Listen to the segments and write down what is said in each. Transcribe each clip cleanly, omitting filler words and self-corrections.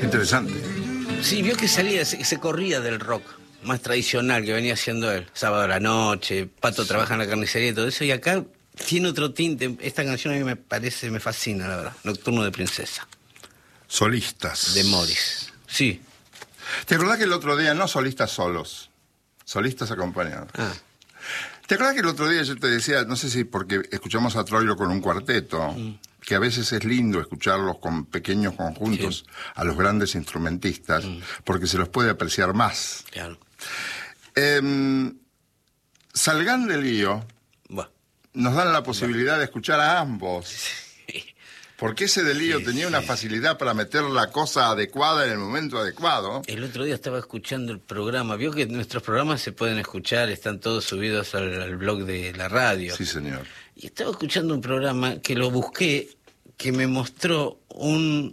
interesante. Sí, vio que salía, se corría del rock más tradicional que venía haciendo él. Sábado a la noche, Pato trabaja en la carnicería y todo eso, y acá tiene otro tinte. Esta canción a mí me fascina, la verdad. Nocturno de Princesa. Solistas. De Morris. Sí. ¿Te acordás que el otro día, no solistas solos, solistas acompañados? ¿Te acordás que el otro día yo te decía, no sé si porque escuchamos a Troilo con un cuarteto, que a veces es lindo escucharlos con pequeños conjuntos a los grandes instrumentistas, porque se los puede apreciar más? Claro. Salgan de Lío nos dan la posibilidad de escuchar a ambos. Porque ese de Lío tenía una facilidad para meter la cosa adecuada en el momento adecuado. El otro día estaba escuchando el programa. Vio que nuestros programas se pueden escuchar, están todos subidos al blog de la radio. Sí, señor. Y estaba escuchando un programa que lo busqué, que me mostró un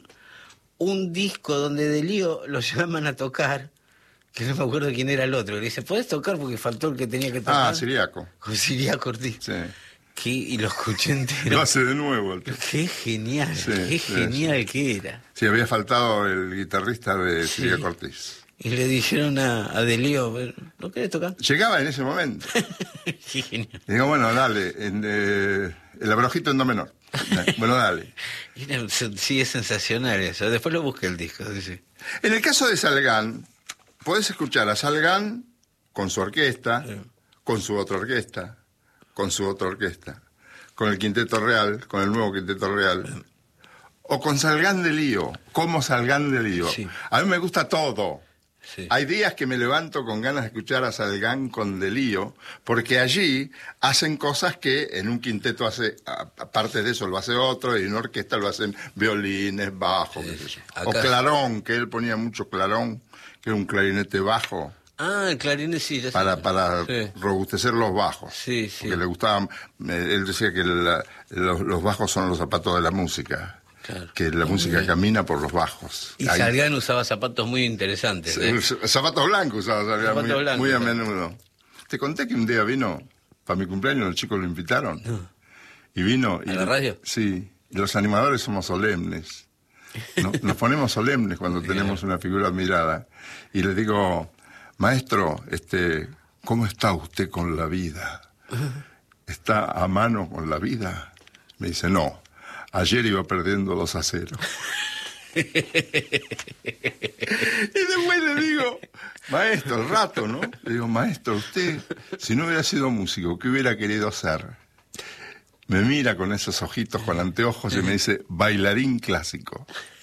disco donde de Lío lo llaman a tocar, que no me acuerdo quién era el otro. Le dice, ¿podés tocar? Porque faltó el que tenía que tocar. Ah, Siriaco. Con Siriaco Ortiz. Sí. Y lo escuché entero. Lo hace de nuevo. Qué genial, qué genial que era. Sí, había faltado el guitarrista de Siriaco Ortiz. Y le dijeron a De Lío, ¿no querés tocar? Llegaba en ese momento. Qué genial. Y digo, bueno, dale, el abrojito en do menor. Bueno, dale. Sí, es sensacional eso. Después lo busqué el disco. Sí. En el caso de Salgán, podés escuchar a Salgán con su orquesta, con su otra orquesta, con su otra orquesta, con el Quinteto Real, con el nuevo Quinteto Real, o con Salgán de Lío, como Salgán de Lío. Sí. A mí me gusta todo. Sí. Hay días que me levanto con ganas de escuchar a Salgán con De Lío, porque allí hacen cosas que en un quinteto hace, aparte de eso lo hace otro, y en una orquesta lo hacen violines, bajos, qué sé yo. O clarón, que él ponía mucho clarón, que era un clarinete bajo. Ah, el clarinete sí. Para robustecer los bajos. Sí. Porque le gustaban, él decía que los bajos son los zapatos de la música. Claro. Que la música camina por los bajos. Y Salgán usaba zapatos muy interesantes. Zapatos blancos usaba Salgán, muy a menudo. Te conté que un día vino, para mi cumpleaños los chicos lo invitaron. No. Y vino. ¿A la radio? Sí, y los animadores somos solemnes. Nos ponemos solemnes cuando tenemos una figura admirada. Y le digo, maestro, ¿cómo está usted con la vida? ¿Está a mano con la vida? Me dice, no. Ayer iba perdiendo 2-0. Y después le digo, maestro, el rato, ¿no? Le digo, maestro, usted, si no hubiera sido músico, ¿qué hubiera querido hacer? Me mira con esos ojitos, con anteojos, y me dice, bailarín clásico.